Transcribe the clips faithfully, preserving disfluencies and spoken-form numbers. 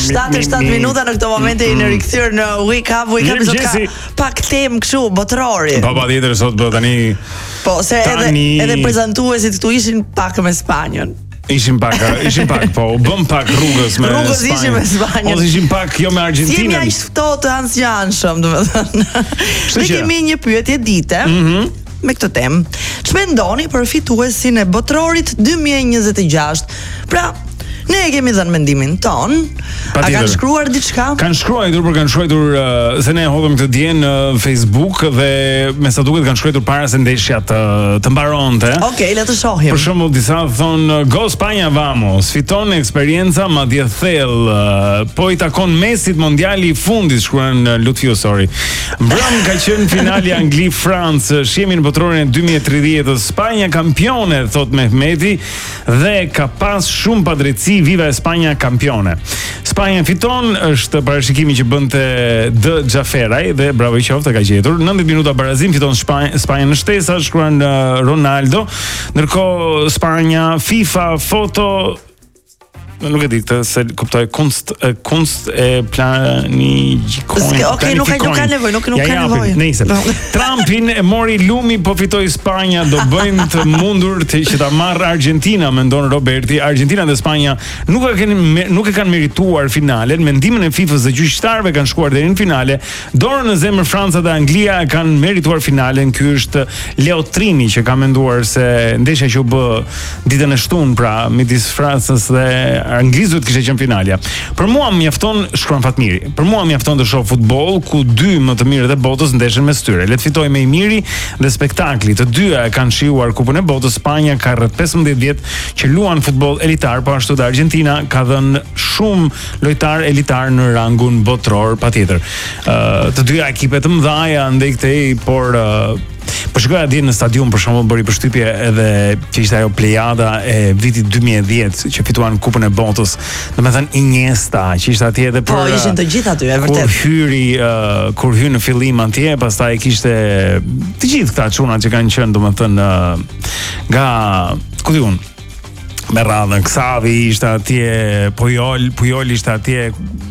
shtatë e shtatë minuta në këto momente i në rikthyer në Wake Up, Wake Up sot ka pak temë kështu botërori. Po patjetër sot do tani. Po se edhe edhe prezantuesit këtu ishin pak me Spanjën. Ishim pak, ishim pak, po, u bëm pak rrugës me Spanjën. Rrugës ishim me Spanjën. Ose ishim pak jo me Argentinën. Si jemi aq ftohtë ansianshëm, domethënë. Ne kemi një pyetje dite. Mhm. Me këtë temë. Ç'mendoni për fituesin e botrorit dy mijë e njëzet e gjashtë? Pra, ne e kemi dhënë mendimin ton. A kanë shkruar diçka? Kanë shkruar, por kanë shkruar uh, se ne hodhëm këtë dje në Facebook dhe me sa duket kanë shkruar para se ndeshja të, të mbaronte. Okej, le të shohim. Për shembull, disa thonë Go Spanja vamos, fiton eksperjenca madje thell, uh, po i takon Mesit mondiali i fundit, shkruan uh, Lutfiu, sorry. Mbrëm ka qenë finali Angli-Francë, shihemi në botrorin e dy mijë e tridhjetë, Spanja kampione, thot Mehmeti, dhe ka pas shumë padrejtësi, viva Spanja kampione. Spanja fiton, është parashikimi që bënte D Xhaferaj dhe bravo i qoftë, ka gjetur. nëntëdhjetë minuta barazim, fiton Spanja, Spanja në shtesa, shkruan uh, Ronaldo. Ndërkohë Spanja FIFA foto nuk e di këtë se kuptoj kunst kunst e planifikojnë. Okej, nuk ka nuk ka nevojë, nuk nuk ka nevojë. Nice. Trumpin e mori lumi, po fitoi Spanja, do bëjmë të mundur të që ta marrë Argentina, mendon Roberti. Argentina dhe Spanja nuk e kanë nuk e kanë merituar finalen. Mendimin e FIFA-s dhe gjyqtarëve kanë shkuar deri në finale. Dorën në zemër Franca dhe Anglia e kanë merituar finalen. Ky është Leo Trini që ka menduar se ndeshja që u bë ditën e shtunë, pra midis Francës dhe Anglizët kishte qenë finalja. Për mua mjafton, shkruan Fatmiri. Për mua mjafton të shoh futboll ku dy më të mirët e botës ndeshen mes tyre. Le të fitojë më i miri dhe spektakli. Të dyja e kanë shijuar Kupën e Botës. Spanja ka rreth pesëmbëdhjetë vjet që luan futboll elitar, po ashtu dhe Argentina ka dhënë shumë lojtar elitar në rangun botror, patjetër. Uh, të dyja ekipe të mëdha ndej këtej, por uh, po shkoja dje në stadium për shembull, bëri përshtypje edhe që ishte ajo plejada e vitit dy mijë e dhjetë që fituan Kupën e Botës. Domethënë Iniesta që ishte atje edhe për. Po ishin të gjithë aty, e vërtet. Kur hyri, uh, kur hyn në fillim atje, pastaj kishte të gjithë këta çunat që kanë qenë, domethënë uh, nga ku diun me radhën, Xavi ishte atje, Puyol, Puyol ishte atje.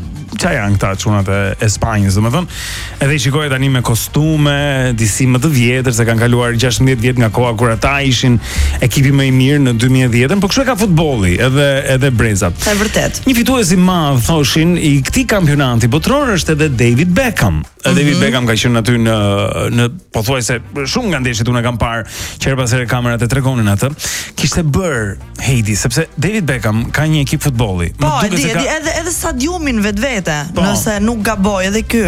Qa janë këta çunat e, e Spanjës, domethënë. Edhe i shikoj tani me kostume, disi më të vjetër, se kanë kaluar gjashtëdhjetë vjet nga koha kur ata ishin ekipi më i mirë në dy mijë e dhjetën, por kështu e ka futbolli, edhe edhe brezat. Është vërtet. Një fitues i madh thoshin i këtij kampionati botror është edhe David Beckham. Mm-hmm. David Beckham ka qenë aty në në pothuajse shumë nga ndeshjet unë kam parë, që her pas here kamerat e tregonin atë. Kishte bër Heidi, sepse David Beckham ka një ekip futbolli. Po, edhe ka... edhe edhe stadiumin vetvete. Po. Nëse nuk gaboj edhe ky.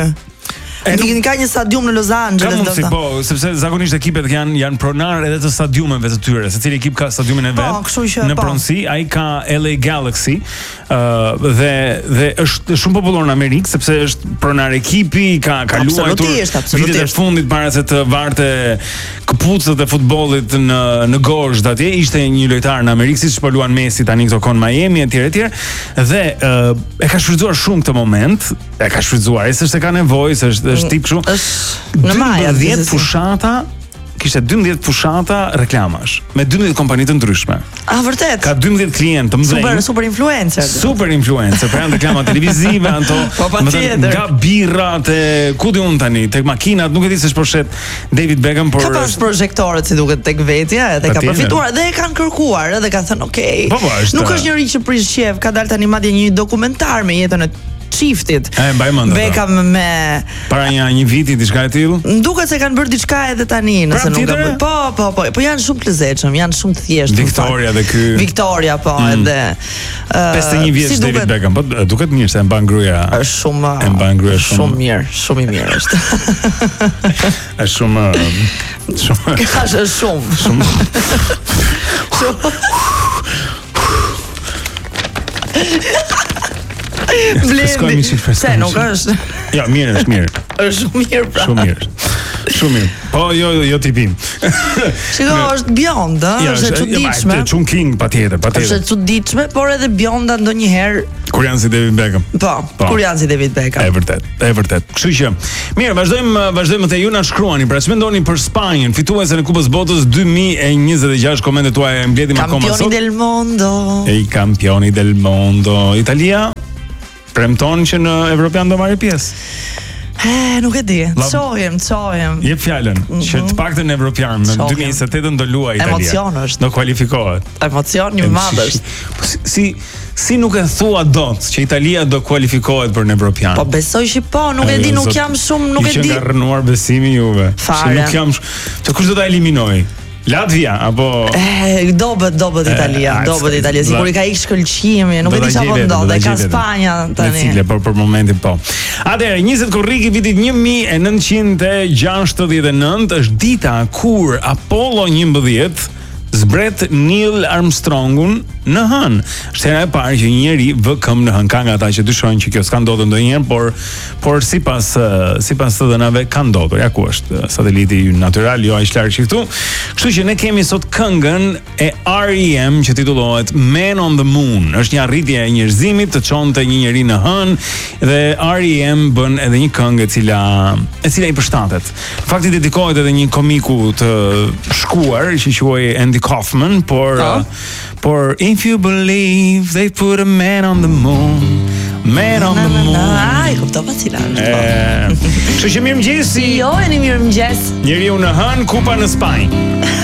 E nuk ka një stadium në Los Angeles, do të po, sepse zakonisht ekipet janë janë pronar edhe të stadiumeve të tyre. Secili ekip ka stadiumin e vet. Po, kështu që në pronësi, ai ka L A Galaxy, uh, dhe dhe është shumë popullor në Amerikë sepse është pronar ekipi, ka ka luajtur vitet e fundit para se të varte këpucët e futbollit në në gozhd atje. Ishte një lojtar në Amerikë, siç po luan Messi tani këto kon Miami etj etj. Dhe uh, e ka shfrytzuar shumë këtë moment. E ka shfrytzuar, s'është se ka nevojë, s'është është tip kështu. Në Maja dymbëdhjetë fushata, kishte dymbëdhjetë fushata reklamash me dymbëdhjetë kompani të ndryshme. Ah, vërtet. Ka dymbëdhjetë klientë të mëdhenj. Super super influencer. Super influencer, për janë reklama televizive, anto. Po patjetër. Nga birrat e ku diun tani, tek makinat, nuk e di se ç'poshet David Beckham, por ka pas projektorët si duket tek vetja, edhe ka përfituar dhe e kanë kërkuar, edhe ka thënë okay. Po, po, është, nuk është njëri që prish qef, ka dalë tani madje një dokumentar me jetën e çiftit. E mbaj mend. Beckham me para një një viti diçka e tillë. Duket se kanë bërë diçka edhe tani, nëse nuk ka bërë. Po, po, po, po janë shumë të lezetshëm, janë shumë të thjeshtë. Victoria dhe ky. Victoria po, mm. edhe pesëdhjetë e një vjeç si David duket... Beckham, po duket mirë se e mban gruaja. Është shumë e mban gruaja shumë, shumë mirë, shumë i mirë është. Është shumë shumë. Ka shumë. Shumë. Blendi. Se nuk është. Ja, mirë është, mirë. Është shumë mirë pra. Shumë mirë. Shumë mirë. Po jo jo tipim. Shiko, është bjonda, ja, është e çuditshme. Ja, Chun King patjetër, patjetër. Është e çuditshme, por edhe bjonda ndonjëherë kur janë si David Beckham. Po, po. Kur janë si David Beckham. Është vërtet, është vërtet. Kështu që, mirë, vazhdojmë vazhdojmë te ju na shkruani, pra ç'mendoni për Spanjën, fituesen e Kupës Botës dy mijë e njëzet e gjashtë, komentet tuaja e mbledhim akoma sot. Campioni del mondo. E campioni del mondo. Italia Premton që në Evropian do marrë pjesë. Eh, nuk e di. Çohem, çohem. Jep fjalën mm -hmm. që të paktën Evropian në dy mijë e njëzet e tetë do luajë Italia. Emocion është. Do kualifikohet. Emocion i madh është. Si si nuk e thua dot që Italia do kualifikohet për në Evropian. Po besoj që po, nuk e di, nuk jam shumë, nuk e di. Që ka rënuar besimi juve. Fare. Nuk jam. Të kush do ta eliminoj? Latvia apo eh dobët dobët Italia, eh, dobët Italia, sigur i ka ikë shkëlqimi, nuk e di çfarë ndodh, dhe ka Spanja tani. Në cilë, por për momentin po. Atëherë, njëzet korrik i vitit një mijë e nëntëqind e gjashtëdhjetë e nëntë është dita kur Apollo njëmbëdhjetë zbret Neil Armstrongun në hën. Është hera e parë që një njeri vë këmbë në hën. Ka nga ata që dyshojnë që kjo s'ka ndodhur ndonjëherë, por por sipas sipas të dhënave ka ndodhur. Ja ku është sateliti natyral, jo aq larg që këtu. Kështu që ne kemi sot këngën e R E M që titullohet Man on the Moon. Është një arritje e njerëzimit të çonte një njeri në hën dhe R E M bën edhe një këngë e cila e cila i përshtatet. Në fakt i dedikohet edhe një komiku të shkuar që quhej Andy Kaufman, por uh, por if you believe they put a man on the moon, man on the moon. Ai, kuptova cila është. Kështu që mirëmëngjes. Jo, e mirëmëngjes. Njeriu në hën, kupa në Spanjë.